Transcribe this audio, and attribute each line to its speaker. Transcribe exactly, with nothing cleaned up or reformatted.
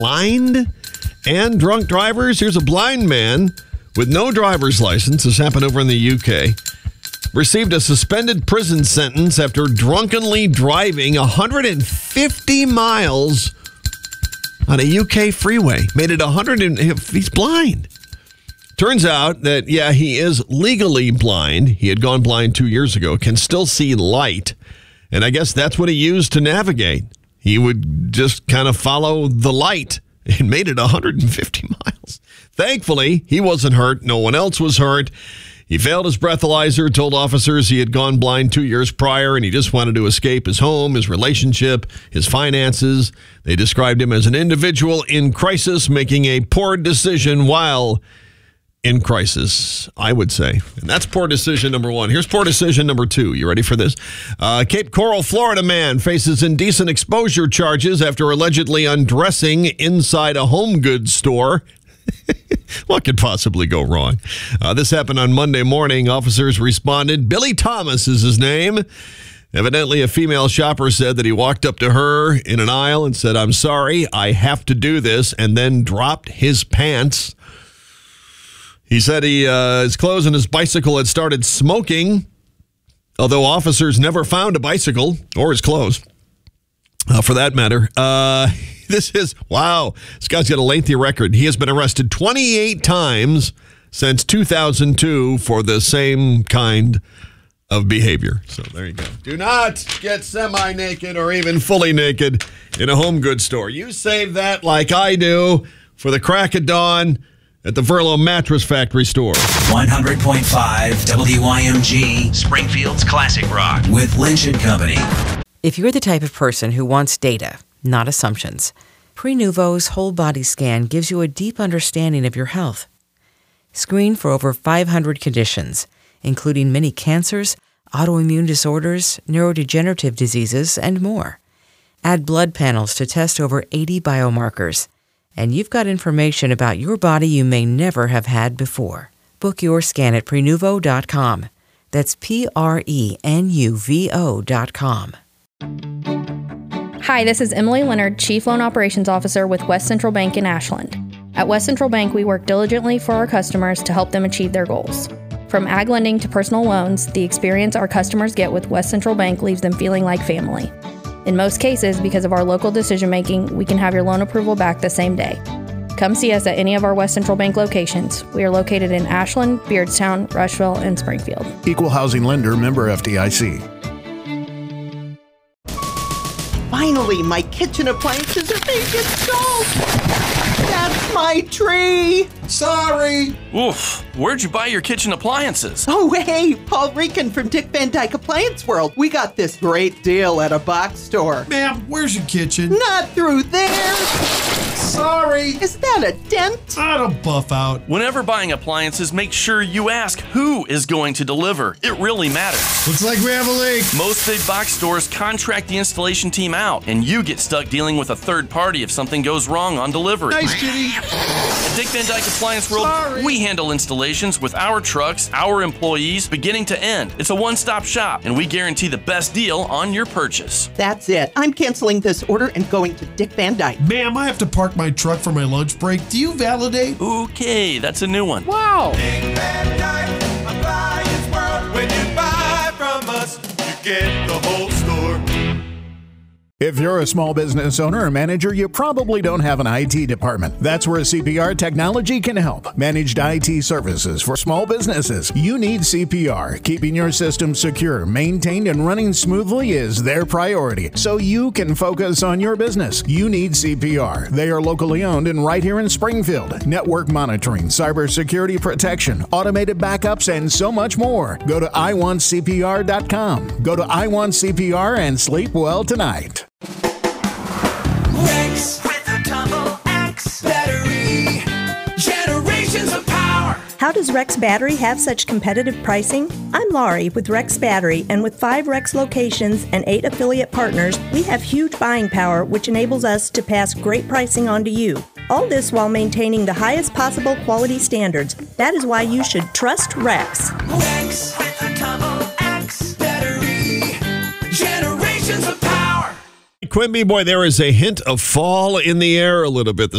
Speaker 1: blind and drunk drivers. Here's a blind man with no driver's license. This happened over in the U K. Received a suspended prison sentence after drunkenly driving one hundred fifty miles on a U K freeway. Made it one hundred and he's blind. Turns out that, yeah, he is legally blind. He had gone blind two years ago, can still see light. And I guess that's what he used to navigate. He would just kind of follow the light and made it one hundred fifty miles. Thankfully, he wasn't hurt. No one else was hurt. He failed his breathalyzer, told officers he had gone blind two years prior, and he just wanted to escape his home, his relationship, his finances. They described him as an individual in crisis, making a poor decision while in crisis, I would say. And that's poor decision number one. Here's poor decision number two. You ready for this? Uh, Cape Coral, Florida man faces indecent exposure charges after allegedly undressing inside a home goods store. What could possibly go wrong? Uh, this happened on Monday morning. Officers responded. Billy Thomas is his name. Evidently, a female shopper said that he walked up to her in an aisle and said, "I'm sorry, I have to do this," and then dropped his pants. He said he, uh, his clothes and his bicycle had started smoking, although officers never found a bicycle or his clothes, uh, for that matter. Uh, this is, wow, this guy's got a lengthy record. He has been arrested twenty-eight times since two thousand two for the same kind of behavior. So there you go. Do not get semi-naked or even fully naked in a home goods store. You save that like I do for the crack of dawn at the Verlo Mattress Factory store.
Speaker 2: one hundred point five W I M G, Springfield's Classic Rock, with Lynch and Company.
Speaker 3: If you're the type of person who wants data, not assumptions, Prenuvo's whole body scan gives you a deep understanding of your health. Screen for over five hundred conditions, including many cancers, autoimmune disorders, neurodegenerative diseases, and more. Add blood panels to test over eighty biomarkers. And you've got information about your body you may never have had before. Book your scan at Prenuvo dot com. That's P R E N U V O dot com.
Speaker 4: Hi, this is Emily Leonard, Chief Loan Operations Officer with West Central Bank in Ashland. At West Central Bank, we work diligently for our customers to help them achieve their goals. From ag lending to personal loans, the experience our customers get with West Central Bank leaves them feeling like family. In most cases, because of our local decision-making, we can have your loan approval back the same day. Come see us at any of our West Central Bank locations. We are located in Ashland, Beardstown, Rushville, and Springfield.
Speaker 5: Equal housing lender, member F D I C.
Speaker 6: Finally, my kitchen appliances are being installed. That's my tree.
Speaker 7: Sorry.
Speaker 8: Oof, where'd you buy your kitchen appliances?
Speaker 6: Oh, hey, Paul Rican from Dick Van Dyke Appliance World. We got this great deal at a box store.
Speaker 7: Ma'am, where's your kitchen?
Speaker 6: Not through there.
Speaker 7: Sorry.
Speaker 6: Is that a dent?
Speaker 7: I don't buff out.
Speaker 8: Whenever buying appliances, make sure you ask who is going to deliver. It really matters.
Speaker 7: Looks like we have a leak.
Speaker 8: Most big box stores contract the installation team out, and you get stuck dealing with a third party if something goes wrong on delivery.
Speaker 7: Nice, Kitty.
Speaker 8: At Dick Van Dyke Appliance World,
Speaker 7: Sorry.
Speaker 8: we handle installations with our trucks, our employees, beginning to end. It's a one-stop shop, and we guarantee the best deal on your purchase.
Speaker 6: That's it. I'm canceling this order and going to Dick Van Dyke.
Speaker 7: Ma'am, I have to park my truck for my lunch break. Do you validate?
Speaker 8: Okay, that's a new one.
Speaker 6: Wow.
Speaker 9: Dick Van Dyke Appliance World. When you buy from us, you get the whole store.
Speaker 5: If you're a small business owner or manager, you probably don't have an I T department. That's where C P R Technology can help. Managed I T services for small businesses. You need C P R. Keeping your system secure, maintained, and running smoothly is their priority, so you can focus on your business. You need C P R. They are locally owned and right here in Springfield. Network monitoring, cybersecurity protection, automated backups, and so much more. Go to I want C P R dot com. Go to I want C P R and sleep well tonight.
Speaker 2: Rex with a double X battery. Generations of power.
Speaker 10: How does Rex Battery have such competitive pricing? I'm Laurie with Rex Battery, and with five Rex locations and eight affiliate partners, we have huge buying power, which enables us to pass great pricing on to you. All this while maintaining the highest possible quality standards. That is why you should trust Rex.
Speaker 2: Rex with a double X battery. Generations of power.
Speaker 1: Quimby, boy, there is a hint of fall in the air a little bit this